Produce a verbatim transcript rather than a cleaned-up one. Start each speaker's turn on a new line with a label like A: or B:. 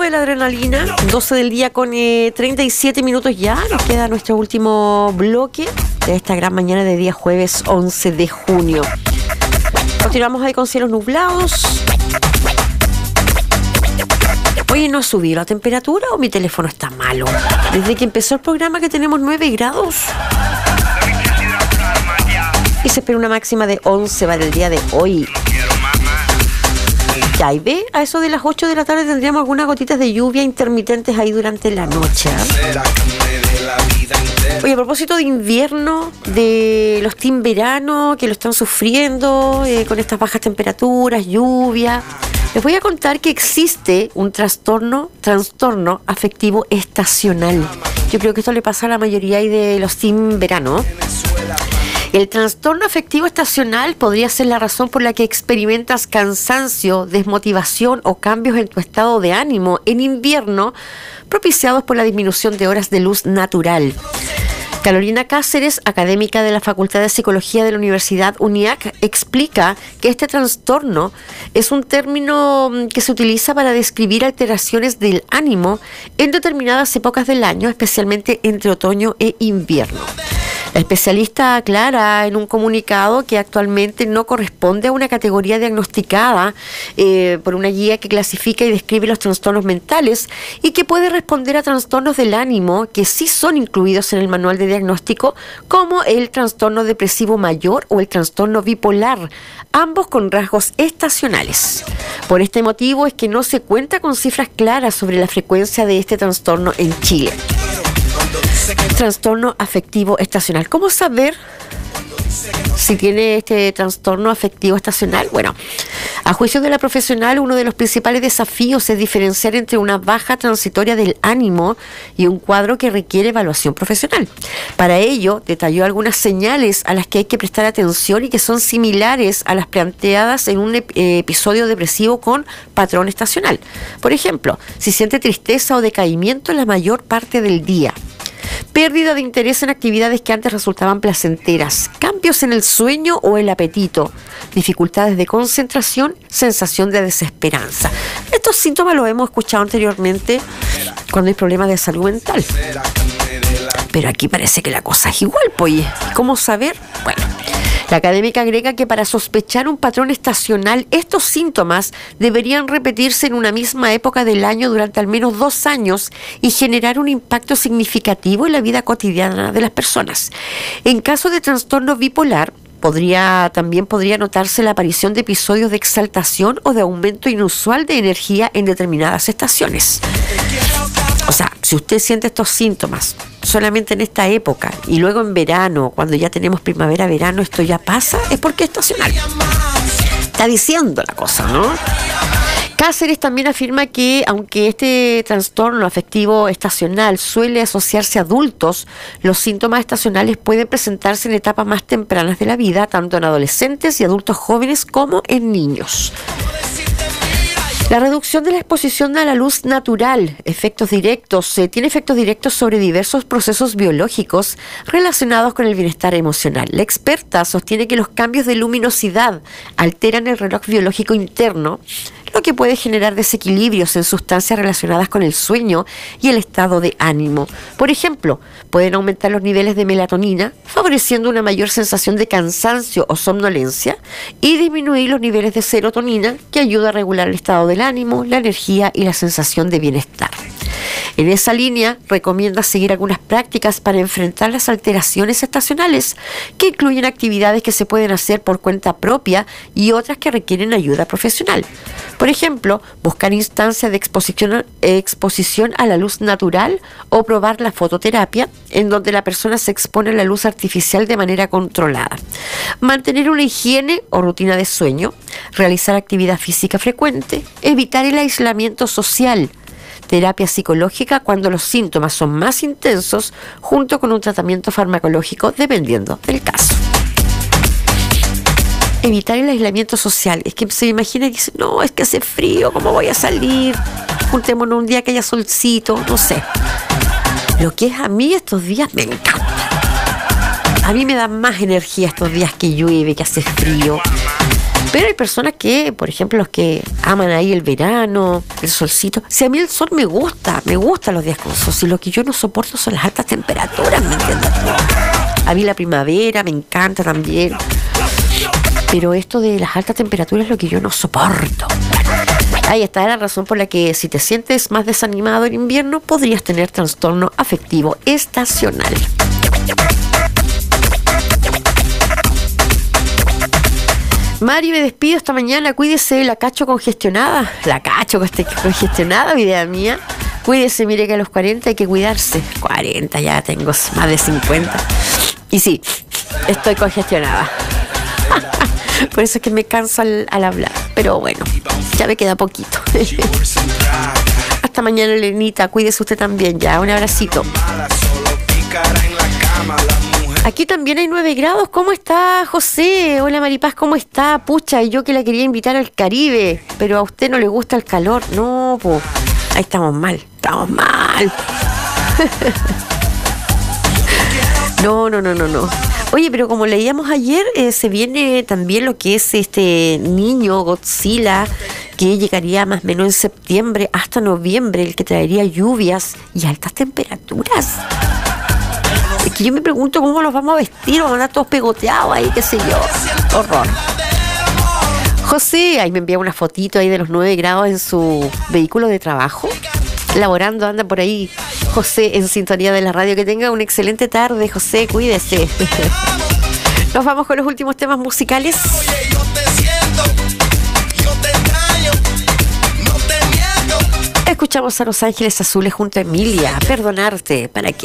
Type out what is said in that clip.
A: mueve la adrenalina. doce del día con eh, treinta y siete minutos ya. Nos queda nuestro último bloque de esta gran mañana de día jueves once de junio. Continuamos ahí con cielos nublados. Oye, ¿no ha subido la temperatura o mi teléfono está malo? Desde que empezó el programa que tenemos nueve grados. Y se espera una máxima de once para el día de hoy. Ya, y ve, a eso de las ocho de la tarde tendríamos algunas gotitas de lluvia intermitentes ahí durante la noche. Oye, a propósito de invierno, de los team verano que lo están sufriendo eh, con estas bajas temperaturas, lluvia, les voy a contar que existe un trastorno, trastorno afectivo estacional. Yo creo que esto le pasa a la mayoría de los team verano. El trastorno afectivo estacional podría ser la razón por la que experimentas cansancio, desmotivación o cambios en tu estado de ánimo en invierno, propiciados por la disminución de horas de luz natural. Carolina Cáceres, académica de la Facultad de Psicología de la Universidad UNIAC, explica que este trastorno es un término que se utiliza para describir alteraciones del ánimo en determinadas épocas del año, especialmente entre otoño e invierno. La especialista aclara en un comunicado que actualmente no corresponde a una categoría diagnosticada eh, por una guía que clasifica y describe los trastornos mentales y que puede responder a trastornos del ánimo que sí son incluidos en el manual de diagnóstico, como el trastorno depresivo mayor o el trastorno bipolar, ambos con rasgos estacionales. Por este motivo es que no se cuenta con cifras claras sobre la frecuencia de este trastorno en Chile. Trastorno afectivo estacional. ¿Cómo saber si tiene este trastorno afectivo estacional? Bueno, a juicio de la profesional, uno de los principales desafíos es diferenciar entre una baja transitoria del ánimo y un cuadro que requiere evaluación profesional. Para ello, detalló algunas señales a las que hay que prestar atención y que son similares a las planteadas en un ep- episodio depresivo con patrón estacional. Por ejemplo, si siente tristeza o decaimiento la mayor parte del día. Pérdida de interés en actividades que antes resultaban placenteras, cambios en el sueño o el apetito, dificultades de concentración, sensación de desesperanza. Estos síntomas los hemos escuchado anteriormente cuando hay problemas de salud mental. Pero aquí parece que la cosa es igual, pues. ¿Cómo saber? Bueno, la académica agrega que para sospechar un patrón estacional, estos síntomas deberían repetirse en una misma época del año durante al menos dos años y generar un impacto significativo en la vida cotidiana de las personas. En caso de trastorno bipolar, podría, también podría notarse la aparición de episodios de exaltación o de aumento inusual de energía en determinadas estaciones. O sea, si usted siente estos síntomas solamente en esta época y luego en verano, cuando ya tenemos primavera, verano, esto ya pasa, es porque es estacional. Está diciendo la cosa, ¿no? Cáceres también afirma que, aunque este trastorno afectivo estacional suele asociarse a adultos, los síntomas estacionales pueden presentarse en etapas más tempranas de la vida, tanto en adolescentes y adultos jóvenes como en niños. La reducción de la exposición a la luz natural, efectos directos, eh, tiene efectos directos sobre diversos procesos biológicos relacionados con el bienestar emocional. La experta sostiene que los cambios de luminosidad alteran el reloj biológico interno, lo que puede generar desequilibrios en sustancias relacionadas con el sueño y el estado de ánimo. Por ejemplo, pueden aumentar los niveles de melatonina, favoreciendo una mayor sensación de cansancio o somnolencia, y disminuir los niveles de serotonina, que ayuda a regular el estado del ánimo, la energía y la sensación de bienestar. En esa línea, recomienda seguir algunas prácticas para enfrentar las alteraciones estacionales, que incluyen actividades que se pueden hacer por cuenta propia y otras que requieren ayuda profesional. Por ejemplo, buscar instancias de exposición, exposición a la luz natural o probar la fototerapia, en donde la persona se expone a la luz artificial de manera controlada. Mantener una higiene o rutina de sueño, realizar actividad física frecuente, evitar el aislamiento social, terapia psicológica cuando los síntomas son más intensos, junto con un tratamiento farmacológico dependiendo del caso. Evitar el aislamiento social. Es que se imagina y dice, no, es que hace frío, ¿cómo voy a salir? Juntémonos un día que haya solcito, no sé. Lo que es a mí estos días me encanta. A mí me da más energía estos días que llueve, que hace frío. Pero hay personas que, por ejemplo, los que aman ahí el verano, el solcito. Si a mí el sol me gusta, me gustan los días con sol. Si lo que yo no soporto son las altas temperaturas, ¿me entiendes? A mí la primavera me encanta también. Pero esto de las altas temperaturas es lo que yo no soporto. Ahí está la razón por la que si te sientes más desanimado en invierno, podrías tener trastorno afectivo estacional. Mari, me despido esta mañana. Cuídese, la cacho congestionada. La cacho congestionada, vida mía. Cuídese, mire que a los cuarenta hay que cuidarse. cuarenta, ya tengo más de cincuenta. Y sí, estoy congestionada. Por eso es que me canso al, al hablar. Pero bueno, ya me queda poquito. Hasta mañana, Elenita. Cuídese usted también ya. Un abracito. Aquí también hay nueve grados. ¿Cómo está, José? Hola, Maripaz, ¿cómo está? Pucha, yo que la quería invitar al Caribe, pero a usted no le gusta el calor. No, pues, ahí estamos mal. Estamos mal. No, no, no, no, no. Oye, pero como leíamos ayer, eh, se viene también lo que es este niño Godzilla, que llegaría más o menos en septiembre hasta noviembre, el que traería lluvias y altas temperaturas. Es que yo me pregunto cómo los vamos a vestir, van a andar todos pegoteados ahí, qué sé yo. Horror. José, ahí me envía una fotito ahí de los nueve grados en su vehículo de trabajo. Laborando, anda por ahí José en sintonía de la radio. Que tenga una excelente tarde, José, cuídese. Nos vamos con los últimos temas musicales.
B: Oye, yo te siento, yo te extraño, no te miento.
A: Escuchamos a Los Ángeles Azules junto a Emilia. Perdonarte, ¿para qué?